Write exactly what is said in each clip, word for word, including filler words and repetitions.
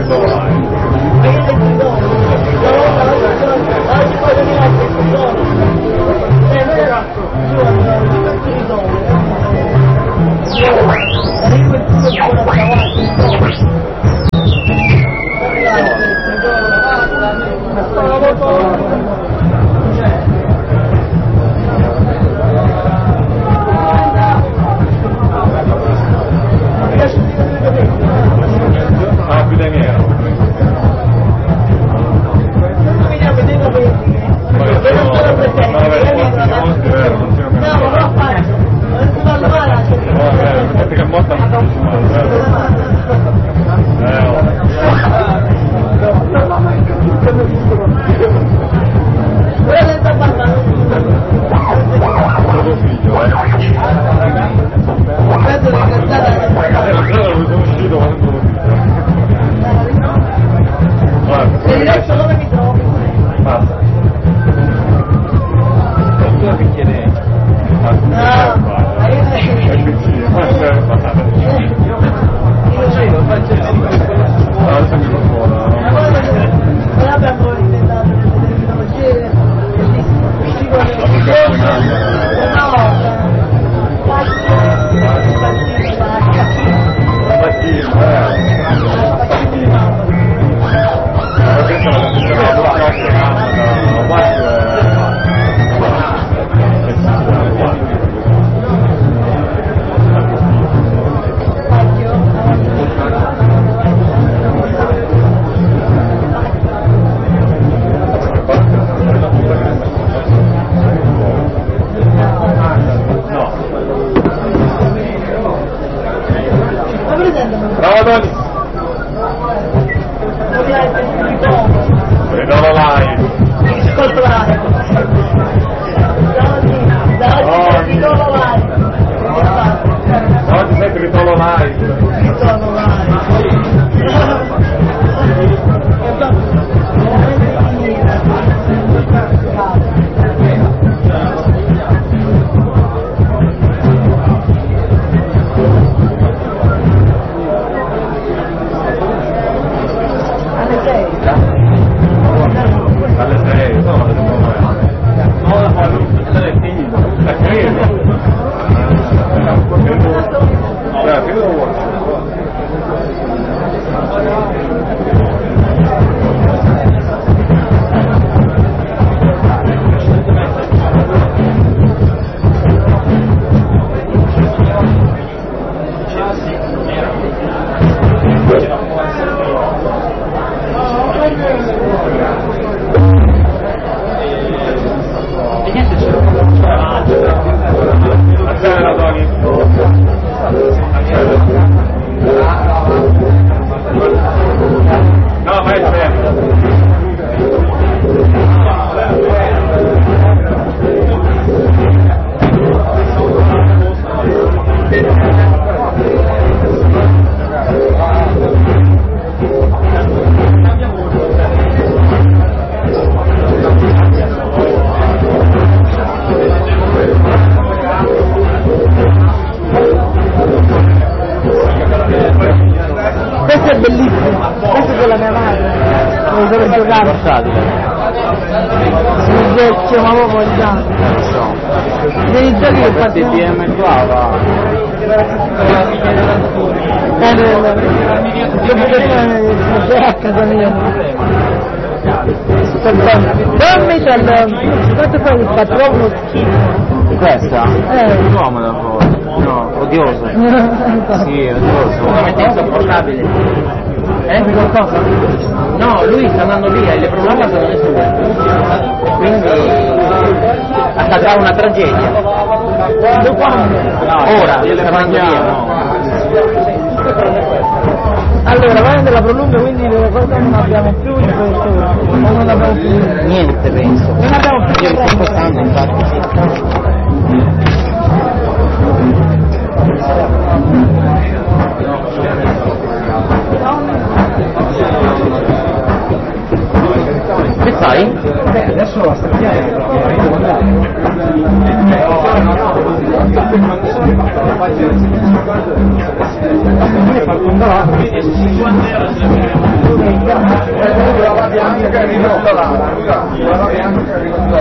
Quanto fai il patrono Di questa? Eh. Comoda forse. No, odioso. Sì, odioso. Veramente insopportabile. Eh? qualcosa? No, lui sta andando via, il problema sono le sue. Quindi accadrà una tragedia. Quando? Quando? No, ora, sta andando via. No. Allora, vai della prolunga, quindi le cose non abbiamo più in questo, non abbiamo più Niente, penso. non abbiamo più Io mi sto spostando, infatti, sì. Che fai? Beh, adesso la stacchiamo. La bianca rimostolata, la bianca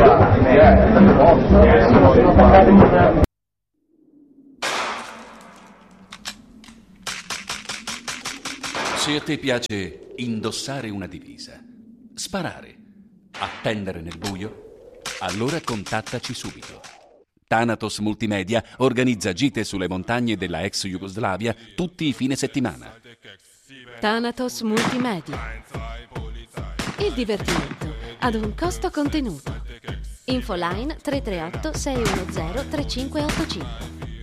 rimostolata. Se a te piace indossare una divisa, sparare, attendere nel buio, allora contattaci subito. Thanatos Multimedia organizza gite sulle montagne della ex Jugoslavia tutti i fine settimana. Thanatos Multimedia. Il divertimento ad un costo contenuto. Infoline tre tre otto sei uno zero tre cinque otto cinque.